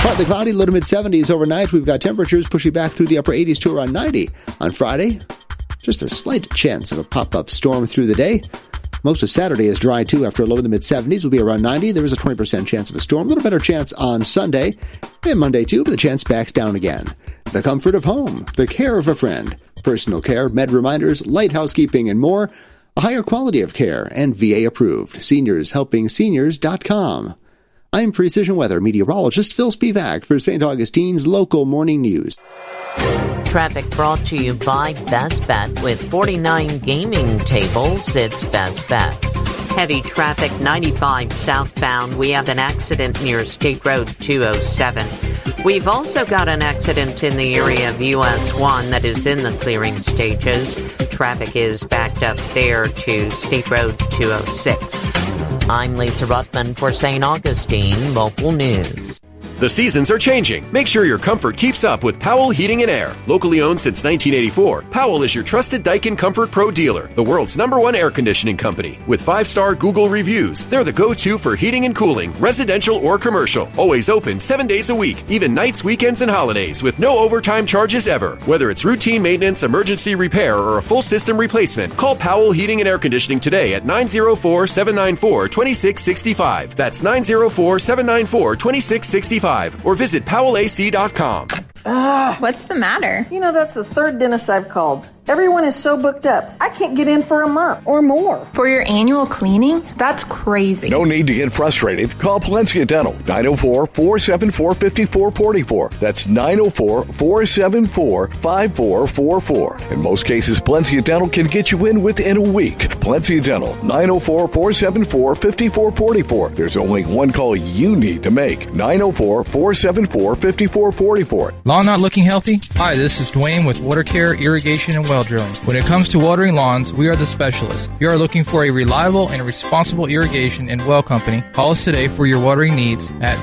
Partly cloudy, low to mid-70s overnight. We've got temperatures pushing back through the upper 80s to around 90. On Friday, just a slight chance of a pop-up storm through the day. Most of Saturday is dry, too. After a low in the mid-70s, will be around 90. There is a 20% chance of a storm. A little better chance on Sunday and Monday, too, but the chance backs down again. The comfort of home, the care of a friend, personal care, med reminders, light housekeeping, and more. A higher quality of care and VA approved. SeniorsHelpingSeniors.com. I'm Precision Weather meteorologist Phil Spivak for St. Augustine's Local Morning News. Traffic brought to you by Best Bet. With 49 gaming tables, it's Best Bet. Heavy traffic 95 southbound. We have an accident near State Road 207. We've also got an accident in the area of US 1 that is in the clearing stages. Traffic is backed up there to State Road 206. I'm Lisa Ruttman for St. Augustine Local News. The seasons are changing. Make sure your comfort keeps up with Powell Heating and Air. Locally owned since 1984, Powell is your trusted Daikin Comfort Pro dealer, the world's #1 air conditioning company. With 5-star Google reviews, they're the go-to for heating and cooling, residential or commercial. Always open 7 days a week, even nights, weekends, and holidays, with no overtime charges ever. Whether it's routine maintenance, emergency repair, or a full system replacement, call Powell Heating and Air Conditioning today at 904-794-2665. That's 904-794-2665. Or visit PowellAC.com. What's the matter? You know, that's the third dentist I've called. Everyone is so booked up. I can't get in for a month or more. For your annual cleaning? That's crazy. No need to get frustrated. Call Palencia Dental, 904-474-5444. That's 904-474-5444. In most cases, Palencia Dental can get you in within a week. Palencia Dental, 904-474-5444. There's only one call you need to make. 904-474-5444. Lawn not looking healthy? Hi, this is Dwayne with Water Care, Irrigation, and Well Drilling. When it comes to watering lawns, we are the specialists. If you are looking for a reliable and responsible irrigation and well company, call us today for your watering needs at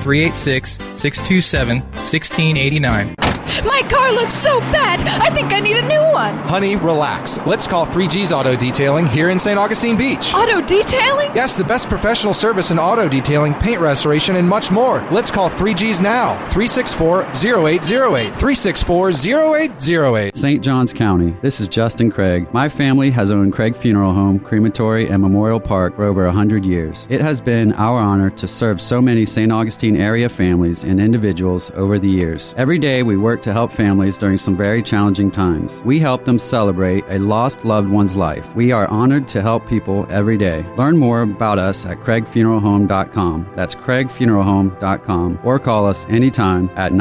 386-627-1689. My car looks so bad, I think I need a new one. Honey, relax. Let's call 3G's Auto Detailing here in St. Augustine Beach. Auto detailing? Yes, the best professional service in auto detailing, paint restoration, and much more. Let's call 3G's now. 364-0808. 364-0808. St. Johns County. This is Justin Craig. My family has owned Craig Funeral Home, Crematory, and Memorial Park for over 100 years. It has been our honor to serve so many St. Augustine area families and individuals over the years. Every day we work to help families during some very challenging times. We help them celebrate a lost loved one's life. We are honored to help people every day. Learn more about us at CraigFuneralHome.com. That's CraigFuneralHome.com. Or call us anytime at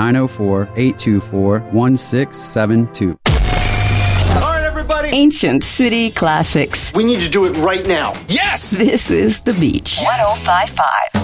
904-824-1672. All right, everybody. Ancient City Classics. We need to do it right now. Yes! This is The Beach. 105.5.